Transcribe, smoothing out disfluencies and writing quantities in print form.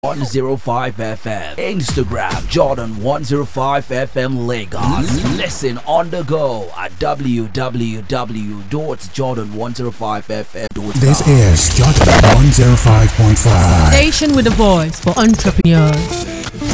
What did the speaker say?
105 FM. Instagram Jordan 105 FM Lagos. Listen on the go at www.jordan105fm.com. This is Jordan 105.5. Station with a voice for entrepreneurs.